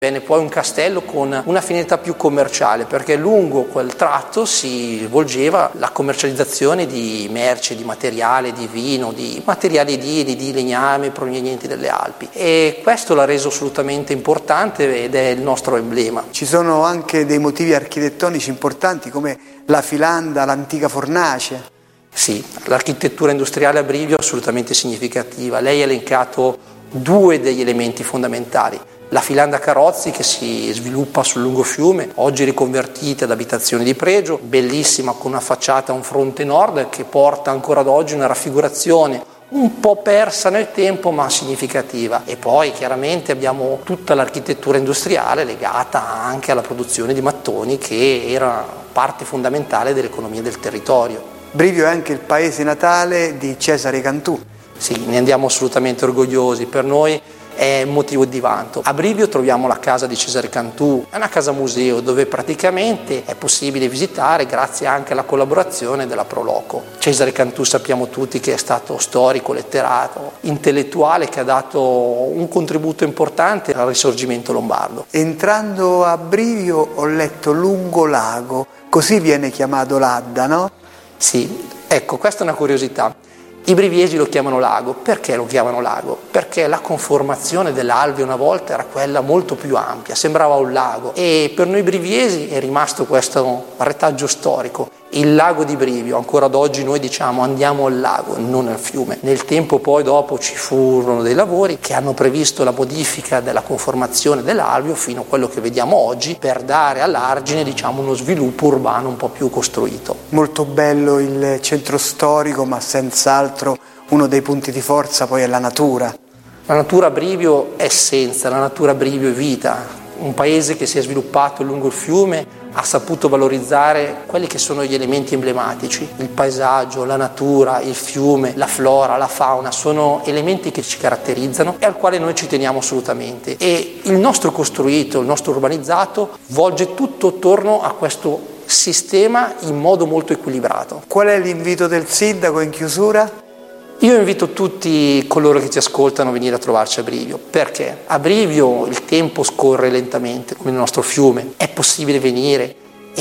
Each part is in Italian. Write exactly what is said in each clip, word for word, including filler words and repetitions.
Venne poi un castello con una finalità più commerciale, perché lungo quel tratto si svolgeva la commercializzazione di merci, di materiale, di vino, di materiali edili, di legname provenienti dalle Alpi, e questo l'ha reso assolutamente importante ed è il nostro emblema. Ci sono anche dei motivi architettonici importanti come la filanda, l'antica fornace. Sì, l'architettura industriale a Brivio è assolutamente significativa. Lei ha elencato due degli elementi fondamentali. La filanda Carrozzi, che si sviluppa sul lungo fiume, oggi riconvertita ad abitazioni di pregio, bellissima, con una facciata a un fronte nord che porta ancora ad oggi una raffigurazione un po' persa nel tempo ma significativa. E poi chiaramente abbiamo tutta l'architettura industriale legata anche alla produzione di mattoni, che era parte fondamentale dell'economia del territorio. Brivio è anche il paese natale di Cesare Cantù. Sì, ne andiamo assolutamente orgogliosi. Per noi è motivo di vanto. A Brivio troviamo la casa di Cesare Cantù, è una casa museo dove praticamente è possibile visitare grazie anche alla collaborazione della Proloco. Cesare Cantù sappiamo tutti che è stato storico, letterato, intellettuale, che ha dato un contributo importante al risorgimento lombardo. Entrando a Brivio ho letto Lungolago, così viene chiamato l'Adda, no? Sì, ecco, questa è una curiosità. I briviesi lo chiamano lago. Perché lo chiamano lago? Perché la conformazione dell'Alvio una volta era quella molto più ampia, sembrava un lago, e per noi briviesi è rimasto questo retaggio storico. Il lago di Brivio, ancora ad oggi noi diciamo andiamo al lago, non al fiume. Nel tempo poi dopo ci furono dei lavori che hanno previsto la modifica della conformazione dell'Alvio fino a quello che vediamo oggi, per dare all'argine diciamo uno sviluppo urbano un po' più costruito. Molto bello il centro storico, ma senz'altro uno dei punti di forza poi è la natura. La natura a Brivio è essenza, la natura a Brivio è vita. Un paese che si è sviluppato lungo il fiume ha saputo valorizzare quelli che sono gli elementi emblematici. Il paesaggio, la natura, il fiume, la flora, la fauna sono elementi che ci caratterizzano e al quale noi ci teniamo assolutamente. E il nostro costruito, il nostro urbanizzato volge tutto attorno a questo sistema in modo molto equilibrato. Qual è l'invito del sindaco in chiusura? Io invito tutti coloro che ci ascoltano a venire a trovarci a Brivio, perché a Brivio il tempo scorre lentamente come il nostro fiume, è possibile venire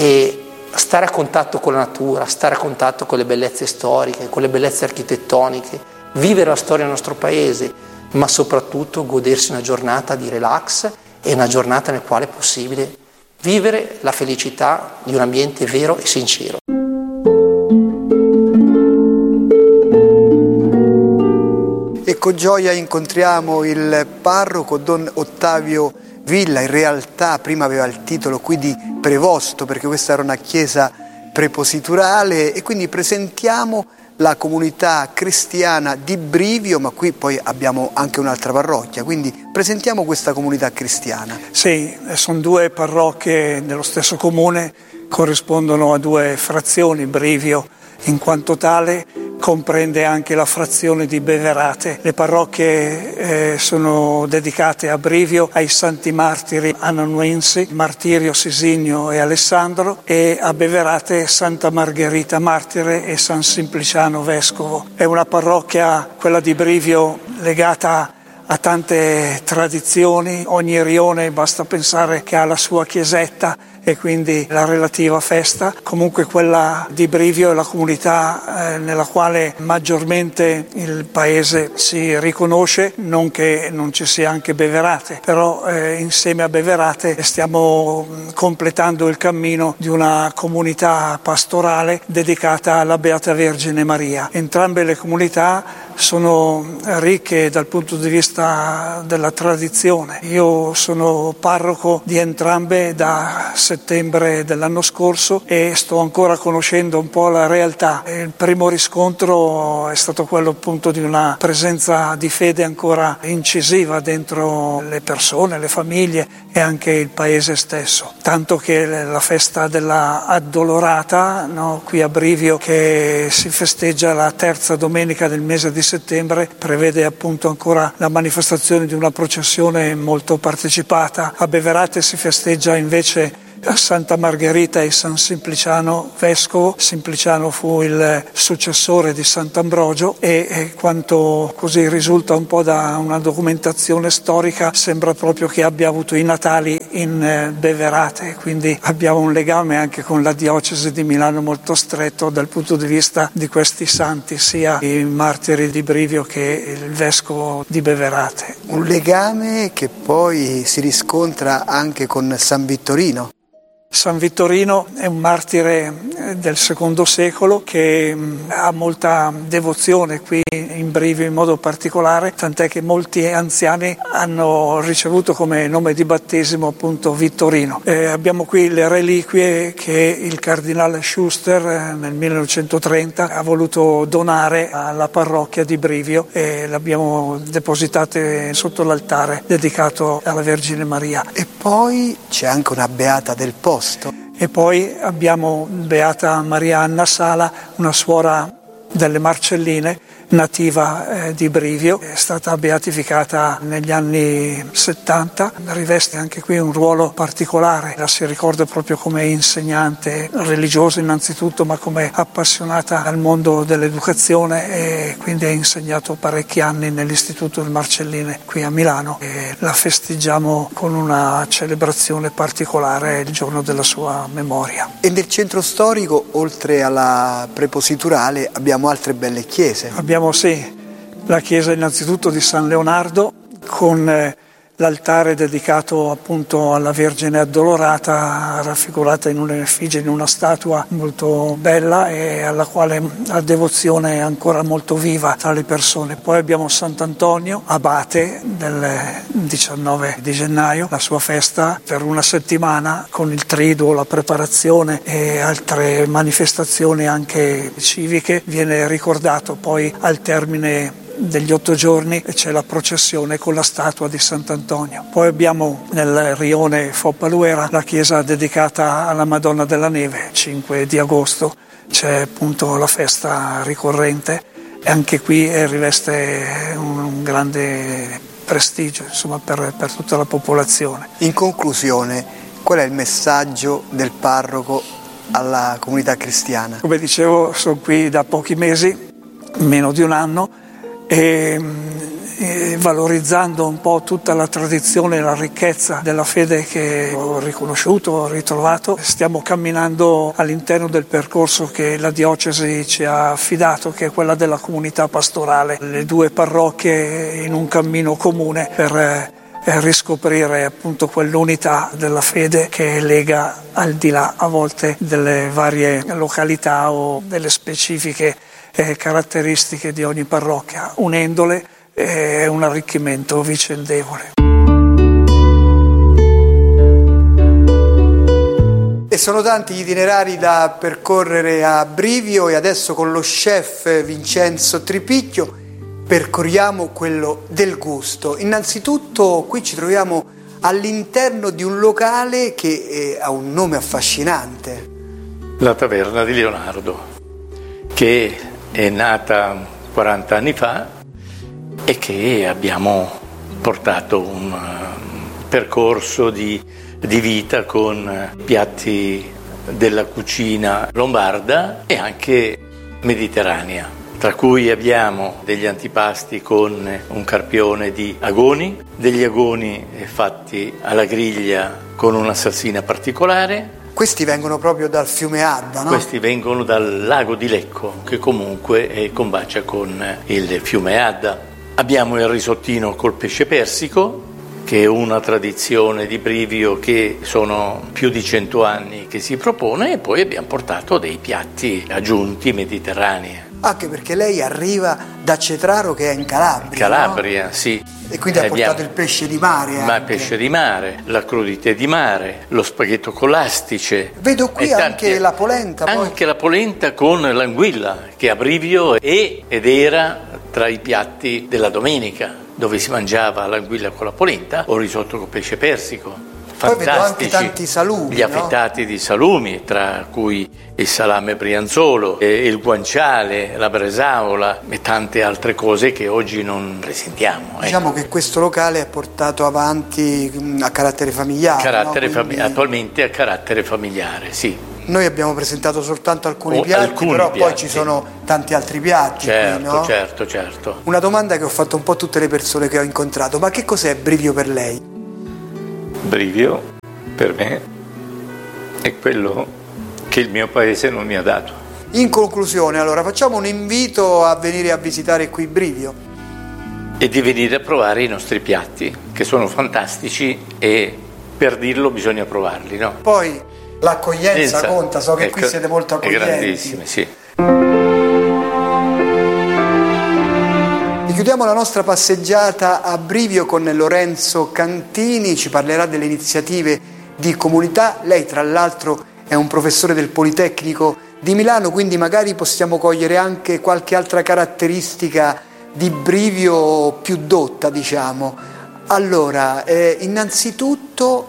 e stare a contatto con la natura, stare a contatto con le bellezze storiche, con le bellezze architettoniche, vivere la storia del nostro paese, ma soprattutto godersi una giornata di relax e una giornata nel quale è possibile vivere la felicità di un ambiente vero e sincero. E con gioia incontriamo il parroco Don Ottavio Villa. In realtà prima aveva il titolo qui di prevosto, perché questa era una chiesa prepositurale, e quindi presentiamo la comunità cristiana di Brivio, ma qui poi abbiamo anche un'altra parrocchia, quindi presentiamo questa comunità cristiana. Sì, sono due parrocchie dello stesso comune, corrispondono a due frazioni. Brivio in quanto tale comprende anche la frazione di Beverate. Le parrocchie eh, sono dedicate a Brivio ai santi martiri amanuensi, Martirio, Sisinio e Alessandro, e a Beverate Santa Margherita martire e San Simpliciano vescovo. È una parrocchia, quella di Brivio, legata a tante tradizioni. Ogni rione basta pensare che ha la sua chiesetta e quindi la relativa festa. Comunque quella di Brivio è la comunità eh, nella quale maggiormente il paese si riconosce, non che non ci sia anche Beverate, però eh, insieme a Beverate stiamo completando il cammino di una comunità pastorale dedicata alla Beata Vergine Maria. Entrambe le comunità sono ricche dal punto di vista della tradizione. Io sono parroco di entrambe da settembre dell'anno scorso e sto ancora conoscendo un po' la realtà. Il primo riscontro è stato quello appunto di una presenza di fede ancora incisiva dentro le persone, le famiglie e anche il paese stesso. Tanto che la festa della Addolorata, no, qui a Brivio, che si festeggia la terza domenica del mese di settembre, prevede appunto ancora la manifestazione di una processione molto partecipata. A Beverate si festeggia invece Santa Margherita e San Simpliciano vescovo. Simpliciano fu il successore di Sant'Ambrogio e, e quanto così risulta un po' da una documentazione storica, sembra proprio che abbia avuto i natali in Beverate, quindi abbiamo un legame anche con la diocesi di Milano molto stretto dal punto di vista di questi santi, sia i martiri di Brivio che il vescovo di Beverate. Un legame che poi si riscontra anche con San Vittorino. San Vittorino è un martire del secondo secolo che ha molta devozione qui in Brivio in modo particolare, tant'è che molti anziani hanno ricevuto come nome di battesimo appunto Vittorino. Eh, abbiamo qui le reliquie che il cardinale Schuster eh, nel millenovecentotrenta ha voluto donare alla parrocchia di Brivio e le abbiamo depositate sotto l'altare dedicato alla Vergine Maria. E poi c'è anche una beata del posto. E poi abbiamo Beata Maria Anna Sala, una suora delle Marcelline, nativa eh, di Brivio, è stata beatificata negli anni settanta, riveste anche qui un ruolo particolare, la si ricorda proprio come insegnante religiosa innanzitutto, ma come appassionata al mondo dell'educazione e quindi ha insegnato parecchi anni nell'Istituto delle Marcelline qui a Milano e la festeggiamo con una celebrazione particolare il giorno della sua memoria. E nel centro storico, oltre alla prepositurale, abbiamo altre belle chiese. Abbiamo sì, la chiesa innanzitutto di San Leonardo con eh, l'altare dedicato appunto alla Vergine Addolorata, raffigurata in un'effigie, in una statua molto bella e alla quale la devozione è ancora molto viva tra le persone. Poi abbiamo Sant'Antonio, abate del diciannove di gennaio, la sua festa per una settimana con il triduo, la preparazione e altre manifestazioni anche civiche, viene ricordato poi al termine degli otto giorni c'è la processione con la statua di Sant'Antonio. Poi abbiamo nel rione Foppaluera la chiesa dedicata alla Madonna della Neve, cinque di agosto c'è appunto la festa ricorrente e anche qui riveste un grande prestigio insomma, per, per tutta la popolazione. In conclusione, qual è il messaggio del parroco alla comunità cristiana? Come dicevo, sono qui da pochi mesi, meno di un anno, e, e valorizzando un po' tutta la tradizione e la ricchezza della fede che ho riconosciuto, ho ritrovato, stiamo camminando all'interno del percorso che la diocesi ci ha affidato, che è quella della comunità pastorale, le due parrocchie in un cammino comune per eh, riscoprire appunto quell'unità della fede che lega al di là a volte delle varie località o delle specifiche eh, caratteristiche di ogni parrocchia, unendole è un arricchimento vicendevole. E sono tanti gli itinerari da percorrere a Brivio e adesso con lo chef Vincenzo Tripicchio percorriamo quello del gusto. Innanzitutto qui ci troviamo all'interno di un locale che eh, ha un nome affascinante. La Taverna di Leonardo, che è nata quaranta anni fa e che abbiamo portato un percorso di, di vita con piatti della cucina lombarda e anche mediterranea, tra cui abbiamo degli antipasti con un carpione di agoni, degli agoni fatti alla griglia con una salsina particolare. Questi vengono proprio dal fiume Adda, no? Questi vengono dal lago di Lecco, che comunque combacia con il fiume Adda. Abbiamo il risottino col pesce persico, che è una tradizione di Brivio che sono più di cento anni che si propone, e poi abbiamo portato dei piatti aggiunti mediterranei. Anche perché lei arriva da Cetraro, che è in Calabria. Calabria, no? Sì. E quindi ha portato abbiamo... il pesce di mare anche. Ma pesce di mare, la crudité di mare, lo spaghetto con l'astice. Vedo qui anche tanti... la polenta. Anche poi. la polenta con l'anguilla, che a Brivio è ed era tra i piatti della domenica, dove si mangiava l'anguilla con la polenta o risotto con pesce persico. Poi vedo anche tanti salumi, gli affettati, no? Di salumi, tra cui il salame brianzolo, il guanciale, la bresaola e tante altre cose che oggi non presentiamo. Diciamo ecco. che questo locale è portato avanti a carattere familiare. Carattere no? fami- Quindi... Attualmente a carattere familiare, sì. Noi abbiamo presentato soltanto alcuni o, piatti, alcuni però piatti. Poi ci sono tanti altri piatti. Certo, qui, no? certo, certo. Una domanda che ho fatto un po' a tutte le persone che ho incontrato: ma che cos'è Brivio per lei? Brivio per me è quello che il mio paese non mi ha dato. In conclusione, allora, facciamo un invito a venire a visitare qui Brivio. E di venire a provare i nostri piatti, che sono fantastici e per dirlo bisogna provarli, no? Poi l'accoglienza Senza, conta, so che ecco, qui siete molto accoglienti. È grandissima, sì. E chiudiamo la nostra passeggiata a Brivio con Lorenzo Cantini, ci parlerà delle iniziative di comunità. Lei tra l'altro è un professore del Politecnico di Milano, quindi magari possiamo cogliere anche qualche altra caratteristica di Brivio più dotta, diciamo. Allora, eh, innanzitutto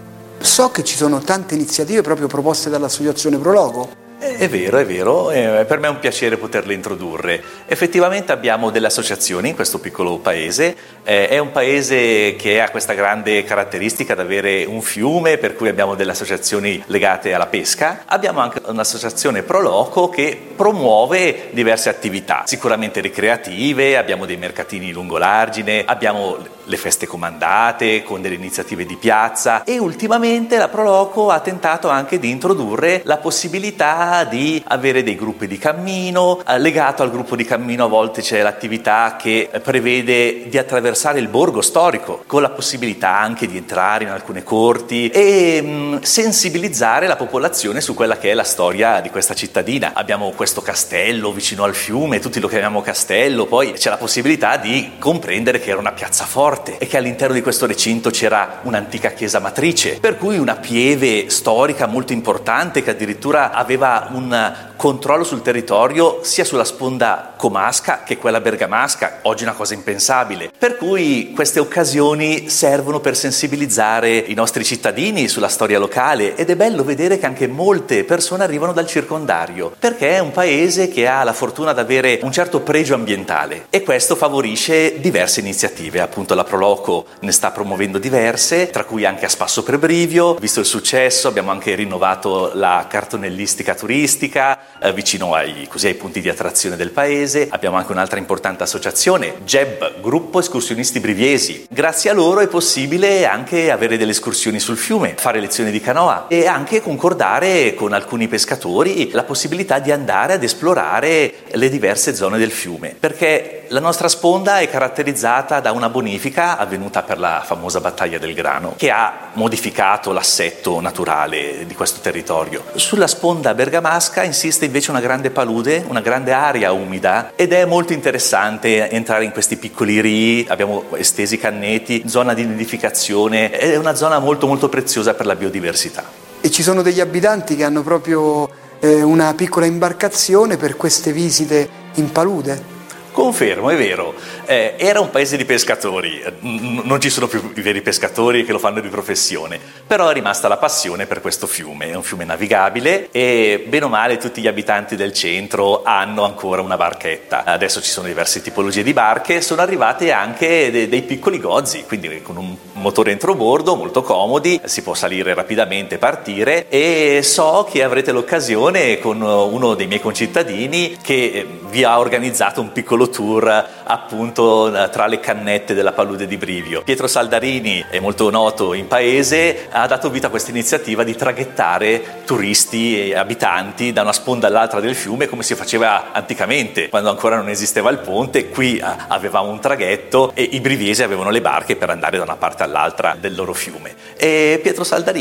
so che ci sono tante iniziative proprio proposte dall'Associazione Prologo. È vero, è vero, eh, per me è un piacere poterle introdurre. Effettivamente abbiamo delle associazioni in questo piccolo paese, eh, è un paese che ha questa grande caratteristica di avere un fiume, per cui abbiamo delle associazioni legate alla pesca. Abbiamo anche un'associazione Proloco che promuove diverse attività, sicuramente ricreative, abbiamo dei mercatini lungo l'argine, abbiamo le feste comandate con delle iniziative di piazza e ultimamente la Proloco ha tentato anche di introdurre la possibilità di avere dei gruppi di cammino. Legato al gruppo di cammino a volte c'è l'attività che prevede di attraversare il borgo storico con la possibilità anche di entrare in alcune corti e mh, sensibilizzare la popolazione su quella che è la storia di questa cittadina. Abbiamo questo castello vicino al fiume, tutti lo chiamiamo castello, poi c'è la possibilità di comprendere che era una piazzaforte e che all'interno di questo recinto c'era un'antica chiesa matrice, per cui una pieve storica molto importante che addirittura aveva un controllo sul territorio sia sulla sponda comasca che quella bergamasca, oggi una cosa impensabile. Per cui queste occasioni servono per sensibilizzare i nostri cittadini sulla storia locale ed è bello vedere che anche molte persone arrivano dal circondario, perché è un paese che ha la fortuna di avere un certo pregio ambientale e questo favorisce diverse iniziative. Appunto la Proloco ne sta promuovendo diverse, tra cui anche a Spasso per Brivio. Visto il successo abbiamo anche rinnovato la cartonellistica turistica eh, vicino ai, così, ai punti di attrazione del paese. Abbiamo anche un'altra importante associazione, G E B, Gruppo Escursionisti Briviesi. Grazie a loro è possibile anche avere delle escursioni sul fiume, fare lezioni di canoa e anche concordare con alcuni pescatori la possibilità di andare ad esplorare le diverse zone del fiume, perché la nostra sponda è caratterizzata da una bonifica avvenuta per la famosa battaglia del grano che ha modificato l'assetto naturale di questo territorio. Sulla sponda bergamasca insiste invece una grande palude, una grande area umida ed è molto interessante entrare in questi piccoli rii. Abbiamo estesi canneti, zona di nidificazione, è una zona molto molto preziosa per la biodiversità. E ci sono degli abitanti che hanno proprio eh, una piccola imbarcazione per queste visite in palude? Confermo, è vero, eh, era un paese di pescatori, N- non ci sono più i veri pescatori che lo fanno di professione, però è rimasta la passione per questo fiume, è un fiume navigabile e bene o male tutti gli abitanti del centro hanno ancora una barchetta. Adesso ci sono diverse tipologie di barche, sono arrivate anche de- dei piccoli gozzi, quindi con un motore entrobordo molto comodi, si può salire rapidamente, partire e so che avrete l'occasione con uno dei miei concittadini che vi ha organizzato un piccolo tour appunto tra le cannette della palude di Brivio. Pietro Saldarini è molto noto in paese, ha dato vita a questa iniziativa di traghettare turisti e abitanti da una sponda all'altra del fiume come si faceva anticamente, quando ancora non esisteva il ponte. Qui avevamo un traghetto e i briviesi avevano le barche per andare da una parte all'altra del loro fiume. E Pietro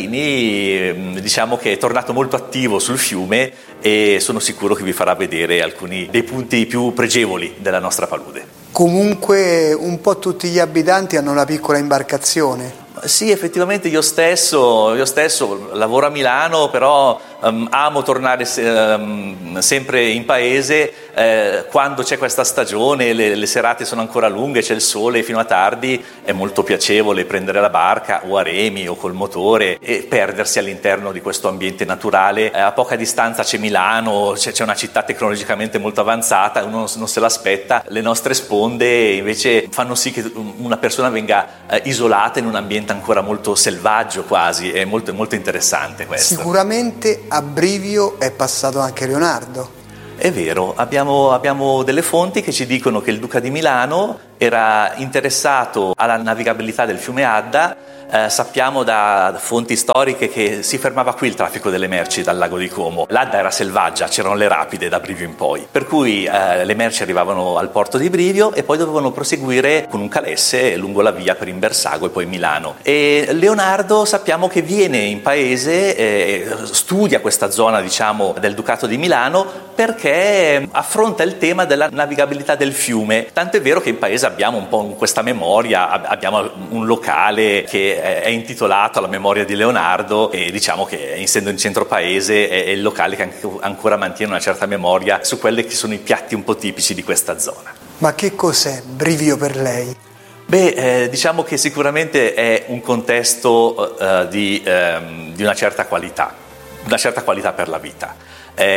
Saldarini diciamo che è tornato molto attivo sul fiume e sono sicuro che vi farà vedere alcuni dei punti più pregevoli della nostra palude. Comunque un po' tutti gli abitanti hanno una piccola imbarcazione. Sì, effettivamente io stesso, io stesso lavoro a Milano, però um, amo tornare se, um, sempre in paese eh, quando c'è questa stagione, le, le serate sono ancora lunghe, c'è il sole fino a tardi, è molto piacevole prendere la barca o a remi o col motore e perdersi all'interno di questo ambiente naturale. Eh, a poca distanza c'è Milano, c'è, c'è una città tecnologicamente molto avanzata, uno non se l'aspetta, le nostre sponde invece fanno sì che una persona venga eh, isolata in un ambiente ancora molto selvaggio quasi, è molto, molto interessante questo. Sicuramente a Brivio è passato anche Leonardo. È vero, abbiamo, abbiamo delle fonti che ci dicono che il duca di Milano era interessato alla navigabilità del fiume Adda. Eh, sappiamo da fonti storiche che si fermava qui il traffico delle merci dal lago di Como. L'Adda era selvaggia, c'erano le rapide da Brivio in poi, per cui eh, le merci arrivavano al porto di Brivio e poi dovevano proseguire con un calesse lungo la via per Imbersago e poi Milano. E Leonardo sappiamo che viene in paese, eh, studia questa zona, diciamo, del Ducato di Milano, perché affronta il tema della navigabilità del fiume. Tanto è vero che in paese abbiamo un po' questa memoria, abbiamo un locale che è intitolato alla memoria di Leonardo e diciamo che, essendo in centro paese, è il locale che ancora mantiene una certa memoria su quelli che sono i piatti un po' tipici di questa zona. Ma che cos'è Brivio per lei? Beh, eh, diciamo che sicuramente è un contesto eh, di, ehm, di una certa qualità, una certa qualità per la vita.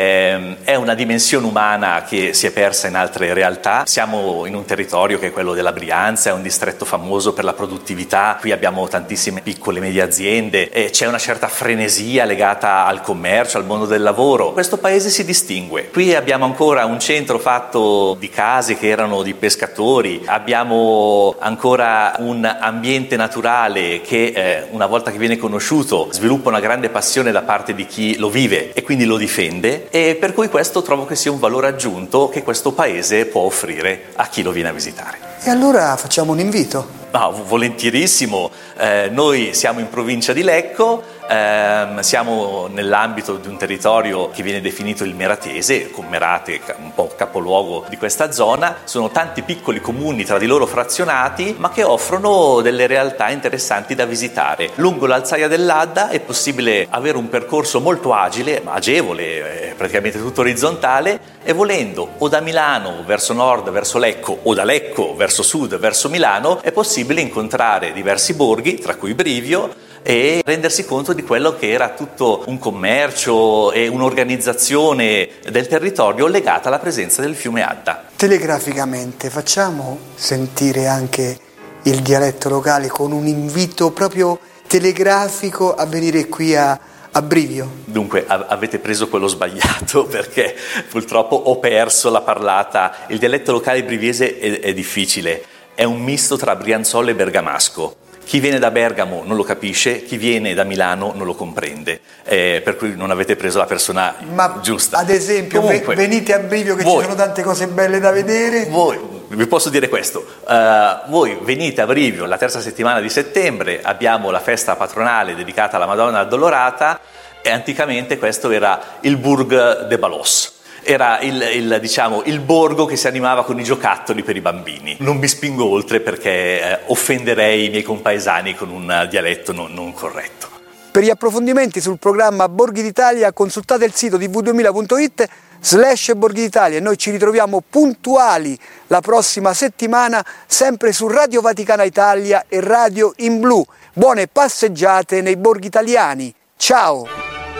Eh, è una dimensione umana che si è persa in altre realtà. Siamo in un territorio che è quello della Brianza, è un distretto famoso per la produttività, qui abbiamo tantissime piccole e medie aziende, e c'è una certa frenesia legata al commercio, al mondo del lavoro. Questo paese si distingue. Qui abbiamo ancora un centro fatto di case che erano di pescatori, abbiamo ancora un ambiente naturale che eh, una volta che viene conosciuto sviluppa una grande passione da parte di chi lo vive e quindi lo difende. E per cui questo trovo che sia un valore aggiunto che questo paese può offrire a chi lo viene a visitare. E allora facciamo un invito. No, volentierissimo. Eh, noi siamo in provincia di Lecco, ehm, siamo nell'ambito di un territorio che viene definito il Meratese, con Merate un po' capoluogo di questa zona. Sono tanti piccoli comuni tra di loro frazionati, ma che offrono delle realtà interessanti da visitare. Lungo l'Alzaia dell'Adda è possibile avere un percorso molto agile, ma agevole, praticamente tutto orizzontale, e volendo o da Milano verso nord, verso Lecco, o da Lecco verso sud, verso Milano, è possibile incontrare diversi borghi, tra cui Brivio, e rendersi conto di quello che era tutto un commercio e un'organizzazione del territorio legata alla presenza del fiume Adda. Telegraficamente facciamo sentire anche il dialetto locale con un invito proprio telegrafico a venire qui a A Brivio. Dunque avete preso quello sbagliato, perché purtroppo ho perso la parlata. Il dialetto locale briviese è, è difficile, è un misto tra brianzolo e bergamasco. Chi viene da Bergamo non lo capisce, chi viene da Milano non lo comprende, eh, per cui non avete preso la persona Ma giusta. Ad esempio, Comunque, venite a Brivio che voi, ci sono tante cose belle da vedere. Voi, vi posso dire questo, uh, voi venite a Brivio la terza settimana di settembre, abbiamo la festa patronale dedicata alla Madonna Addolorata, e anticamente questo era il Bourg de Balos. Era il, il, diciamo, il borgo che si animava con i giocattoli per i bambini. Non mi spingo oltre perché eh, offenderei i miei compaesani con un dialetto non, non corretto. Per gli approfondimenti sul programma Borghi d'Italia consultate il sito t v duemila punto it slash Borghi d'Italia e noi ci ritroviamo puntuali la prossima settimana sempre su Radio Vaticana Italia e Radio in Blu. Buone passeggiate nei borghi italiani. Ciao!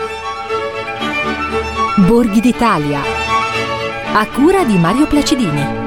Borghi d'Italia, a cura di Mario Placidini.